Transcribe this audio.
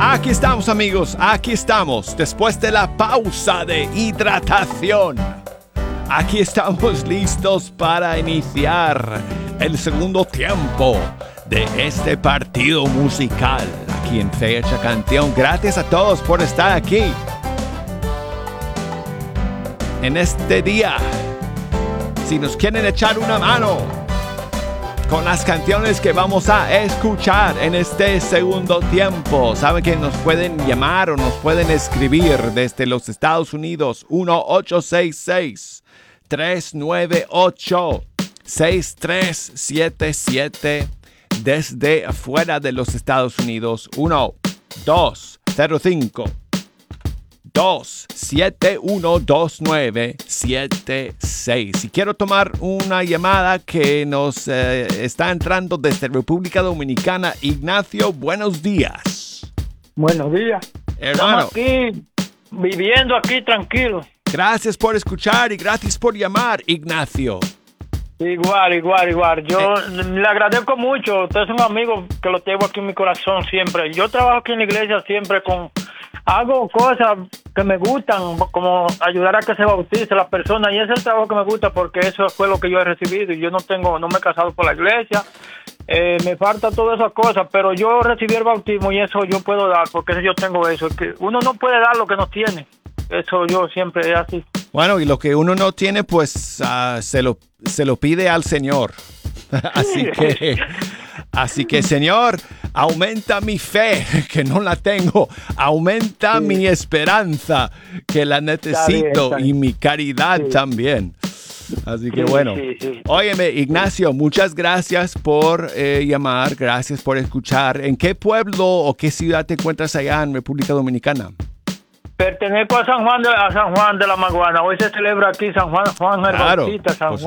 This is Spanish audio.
Aquí estamos, amigos, aquí estamos, después de la pausa de hidratación. Aquí estamos listos para iniciar el segundo tiempo de este partido musical aquí en Fecha Canción. Gracias a todos por estar aquí en este día. Si nos quieren echar una mano con las canciones que vamos a escuchar en este segundo tiempo, saben que nos pueden llamar o nos pueden escribir desde los Estados Unidos. 1-866-398-6377. Desde afuera de los Estados Unidos, 1-205-271-2976. Si quiero tomar una llamada que nos está entrando desde República Dominicana. Ignacio, buenos días. Buenos días. Hermano. Estamos aquí, viviendo aquí tranquilo. Gracias por escuchar y gracias por llamar, Ignacio. Igual. Yo le agradezco mucho. Usted es un amigo que lo tengo aquí en mi corazón siempre. Yo trabajo aquí en la iglesia siempre hago cosas que me gustan, como ayudar a que se bautice la persona, y ese es el trabajo que me gusta porque eso fue lo que yo he recibido y yo no me he casado por la iglesia. Me falta todas esas cosas, pero yo recibí el bautismo y eso yo puedo dar, porque yo tengo eso. Que uno no puede dar lo que no tiene. Eso yo siempre es así. Bueno, y lo que uno no tiene, pues se lo pide al Señor. Así que, Señor, aumenta mi fe, que no la tengo. Aumenta mi esperanza, que la necesito, está bien. Y mi caridad también. Así que bueno. Óyeme, Ignacio, muchas gracias por llamar, gracias por escuchar. ¿En qué pueblo o qué ciudad te encuentras allá en República Dominicana? Pertenezco a San Juan de la Maguana. Hoy se celebra aquí San Juan el Bautista, San Juan.